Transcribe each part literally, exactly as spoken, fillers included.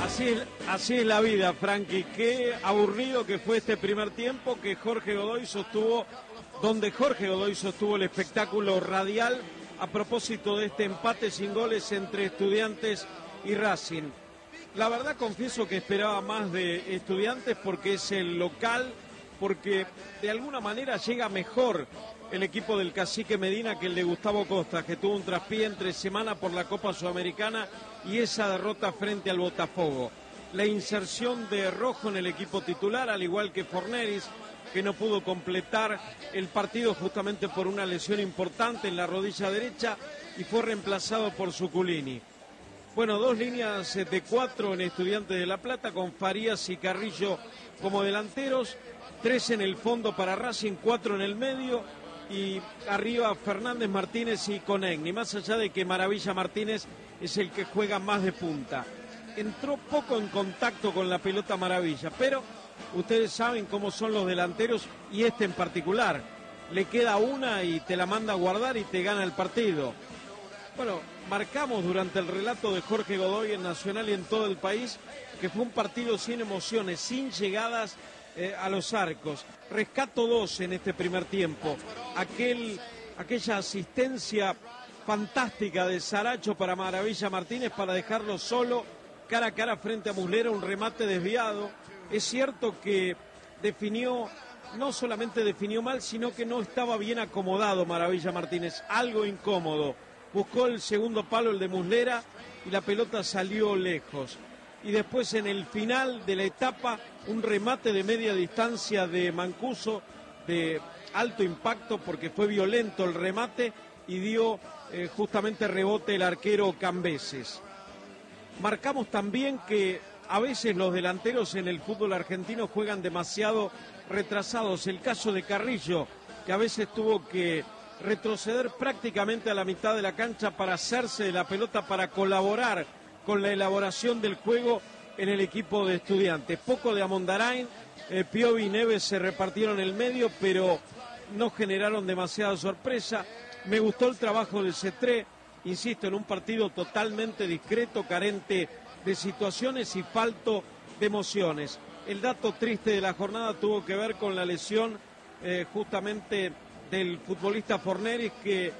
Así es, así es la vida, Frankie. Qué aburrido que fue este primer tiempo que Jorge Godoy sostuvo, donde Jorge Godoy sostuvo el espectáculo radial a propósito de este empate sin goles entre Estudiantes y Racing. La verdad confieso que esperaba más de Estudiantes porque es el local, porque de alguna manera llega mejor el equipo del Cacique Medina que el de Gustavo Costa, que tuvo un traspié entre semana por la Copa Sudamericana y esa derrota frente al Botafogo. La inserción de Rojo en el equipo titular, al igual que Forneris, que no pudo completar el partido justamente por una lesión importante en la rodilla derecha y fue reemplazado por Zuculini. Bueno, dos líneas de cuatro en Estudiantes de La Plata, con Farías y Carrillo como delanteros, tres en el fondo para Racing, cuatro en el medio, y arriba Fernández, Martínez y Conegni, más allá de que Maravilla Martínez es el que juega más de punta. Entró poco en contacto con la pelota Maravilla, pero ustedes saben cómo son los delanteros y este en particular. Le queda una y te la manda a guardar y te gana el partido. Bueno, marcamos durante el relato de Jorge Godoy en Nacional y en todo el país que fue un partido sin emociones, sin llegadas eh, a los arcos. Rescato dos en este primer tiempo. Aquel, aquella asistencia fantástica de Saracho para Maravilla Martínez para dejarlo solo cara a cara frente a Muslera, un remate desviado. Es cierto que definió, no solamente definió mal, sino que no estaba bien acomodado Maravilla Martínez, algo incómodo. Buscó el segundo palo, el de Muslera, y la pelota salió lejos. Y después en el final de la etapa, un remate de media distancia de Mancuso, de alto impacto porque fue violento el remate y dio eh, justamente rebote el arquero Cambeses. Marcamos también que a veces los delanteros en el fútbol argentino juegan demasiado retrasados. El caso de Carrillo, que a veces tuvo que retroceder prácticamente a la mitad de la cancha para hacerse de la pelota, para colaborar con la elaboración del juego en el equipo de Estudiantes. Poco de Amondarain, eh, Piovi y Neves se repartieron el medio, pero no generaron demasiada sorpresa. Me gustó el trabajo de Cetré, insisto, en un partido totalmente discreto, carente de situaciones y falto de emociones. El dato triste de la jornada tuvo que ver con la lesión eh, justamente del futbolista Forneris, que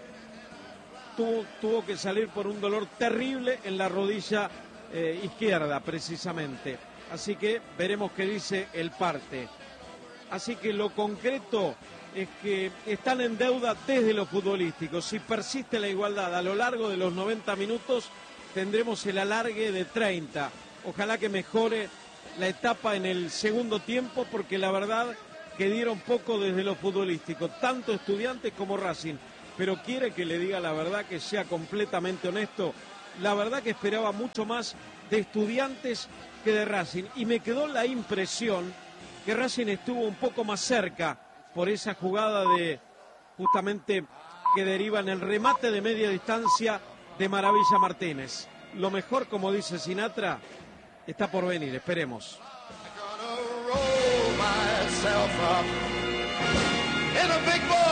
tuvo, tuvo que salir por un dolor terrible en la rodilla eh, izquierda precisamente. Así que veremos qué dice el parte. Así que lo concreto es que están en deuda desde lo futbolístico. Si persiste la igualdad a lo largo de los noventa minutos, tendremos el alargue de treinta. Ojalá que mejore la etapa en el segundo tiempo, porque la verdad que dieron poco desde lo futbolístico, tanto Estudiantes como Racing. Pero quiere que le diga la verdad, que sea completamente honesto. La verdad que esperaba mucho más de Estudiantes que de Racing. Y me quedó la impresión que Racing estuvo un poco más cerca por esa jugada de justamente que deriva en el remate de media distancia de Maravilla Martínez. Lo mejor, como dice Sinatra, está por venir, esperemos. In a big boy